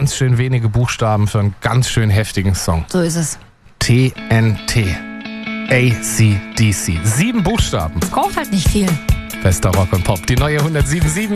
ganz schön wenige Buchstaben für einen ganz schön heftigen Song. So ist es. TNT. AC/DC. 7 Buchstaben. Braucht halt nicht viel. Bester Rock und Pop. Die neue 107.7.